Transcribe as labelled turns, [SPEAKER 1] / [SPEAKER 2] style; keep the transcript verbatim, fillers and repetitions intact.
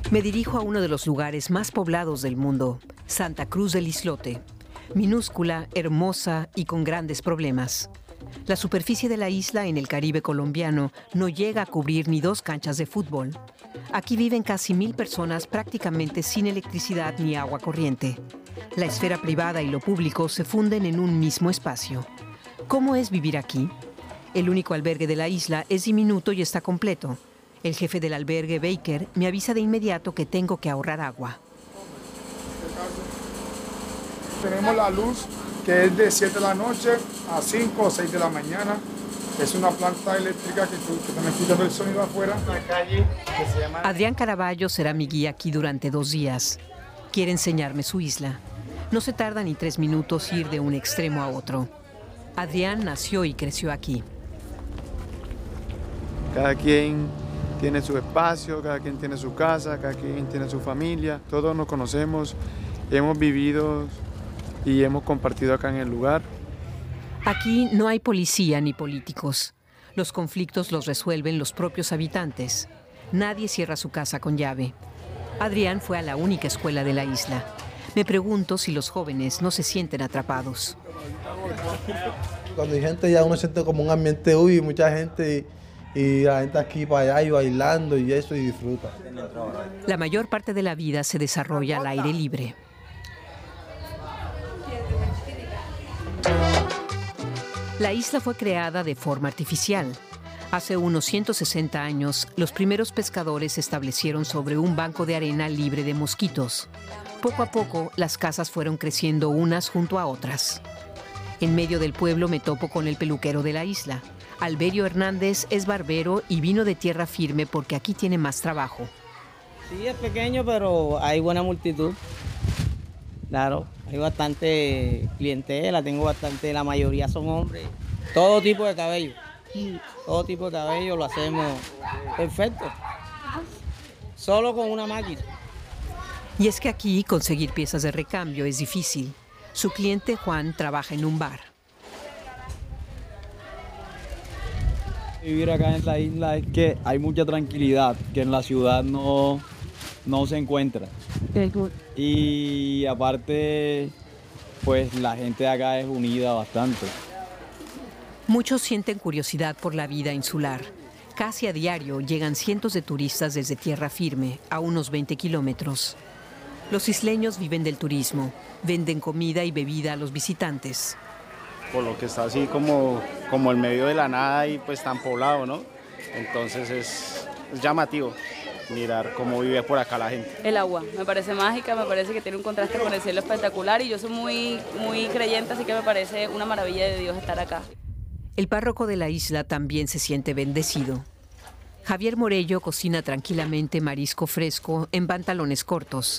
[SPEAKER 1] Me dirijo a uno de los lugares más poblados del mundo, Santa Cruz del Islote. Minúscula, hermosa y con grandes problemas. La superficie de la isla en el Caribe colombiano no llega a cubrir ni dos canchas de fútbol. Aquí viven casi mil personas prácticamente sin electricidad ni agua corriente. La esfera privada y lo público se funden en un mismo espacio. ¿Cómo es vivir aquí? El único albergue de la isla es diminuto y está completo. El jefe del albergue, Baker, me avisa de inmediato que tengo que ahorrar agua.
[SPEAKER 2] Tenemos la luz que es de siete de la noche a cinco o seis de la mañana. Es una planta eléctrica que, que también quita el sonido afuera. Una calle que se llama...
[SPEAKER 1] Adrián Caraballo será mi guía aquí durante dos días. Quiere enseñarme su isla. No se tarda ni tres minutos ir de un extremo a otro. Adrián nació y creció aquí.
[SPEAKER 3] Cada quien tiene su espacio, cada quien tiene su casa, cada quien tiene su familia. Todos nos conocemos, hemos vivido y hemos compartido acá en el lugar.
[SPEAKER 1] Aquí no hay policía ni políticos. Los conflictos los resuelven los propios habitantes. Nadie cierra su casa con llave. Adrián fue a la única escuela de la isla. Me pregunto si los jóvenes no se sienten atrapados.
[SPEAKER 4] Cuando hay gente ya uno siente como un ambiente, uy, mucha gente y, y la gente aquí para allá y bailando y eso y disfruta.
[SPEAKER 1] La mayor parte de la vida se desarrolla al aire libre. La isla fue creada de forma artificial. Hace unos ciento sesenta años, los primeros pescadores se establecieron sobre un banco de arena libre de mosquitos. Poco a poco, las casas fueron creciendo unas junto a otras. En medio del pueblo me topo con el peluquero de la isla. Alberio Hernández es barbero y vino de tierra firme porque aquí tiene más trabajo.
[SPEAKER 5] Sí, es pequeño, pero hay buena multitud. Claro, hay bastante clientela, tengo bastante, la mayoría son hombres. Todo tipo de cabello, todo tipo de cabello lo hacemos perfecto, solo con una máquina.
[SPEAKER 1] Y es que aquí conseguir piezas de recambio es difícil. Su cliente Juan trabaja en un bar.
[SPEAKER 6] Vivir acá en la isla es que hay mucha tranquilidad, que en la ciudad no, no se encuentra. Y aparte, pues la gente de acá es unida bastante.
[SPEAKER 1] Muchos sienten curiosidad por la vida insular. Casi a diario llegan cientos de turistas desde tierra firme, a unos veinte kilómetros. Los isleños viven del turismo, venden comida y bebida a los visitantes.
[SPEAKER 7] Por lo que está así como, como en medio de la nada y pues tan poblado, ¿no? Entonces es, es llamativo mirar cómo vive por acá la gente.
[SPEAKER 8] El agua, me parece mágica, me parece que tiene un contraste con el cielo espectacular y yo soy muy, muy creyente, así que me parece una maravilla de Dios estar acá.
[SPEAKER 1] El párroco de la isla también se siente bendecido. Javier Morello cocina tranquilamente marisco fresco en pantalones cortos.